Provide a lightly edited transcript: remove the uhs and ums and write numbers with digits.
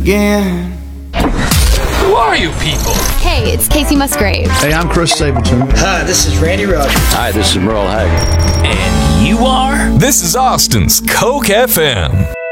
again. Who are you people? Hey, it's Casey Musgrave. Hey, I'm Chris Stapleton. Hi, this is Randy Rogers. Hi, this is Merle Haggard. And you are? This is Austin's Coke FM.